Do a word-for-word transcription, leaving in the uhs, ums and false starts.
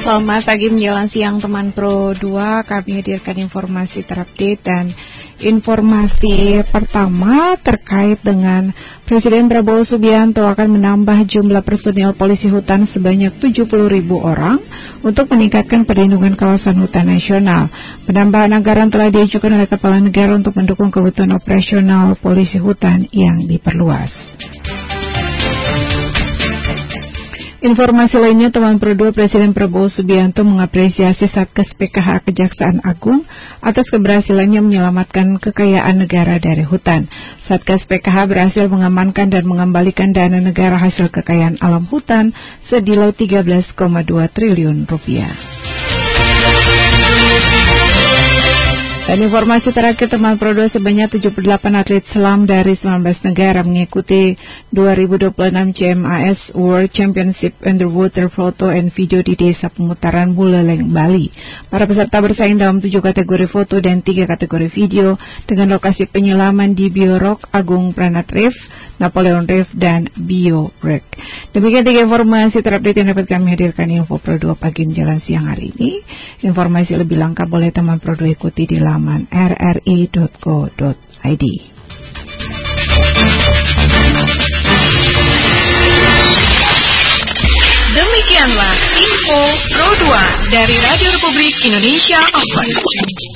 Selamat pagi menjelang siang teman Pro dua, kami hadirkan informasi terupdate dan informasi pertama terkait dengan Presiden Prabowo Subianto akan menambah jumlah personil polisi hutan sebanyak tujuh puluh ribu orang untuk meningkatkan perlindungan kawasan hutan nasional. Penambahan anggaran telah diajukan oleh Kepala Negara untuk mendukung kebutuhan operasional polisi hutan yang diperluas. Informasi lainnya, teman Pro dua, Presiden Prabowo Subianto mengapresiasi Satgas P K H Kejaksaan Agung atas keberhasilannya menyelamatkan kekayaan negara dari hutan. Satgas P K H berhasil mengamankan dan mengembalikan dana negara hasil kekayaan alam hutan senilai tiga belas koma dua triliun rupiah. Dan informasi terakhir teman Pro dua, sebanyak tujuh puluh delapan atlet selam dari sembilan belas negara mengikuti dua ribu dua puluh enam C M A S World Championship Underwater Photo and Video di Desa Pemutaran Buleleng, Bali. Para peserta bersaing dalam tujuh kategori foto dan tiga kategori video dengan lokasi penyelaman di Biorok, Agung Pranat Reef, Napoleon Reef, dan Bio Wreck. Demikian tiga informasi terupdate yang dapat kami hadirkan Info Pro dua pagi menjelang siang hari ini. Informasi lebih lengkap boleh teman Pro dua ikuti di laman r r i dot co dot i d. Demikianlah Info Pro dua dari Radio Republik Indonesia Online.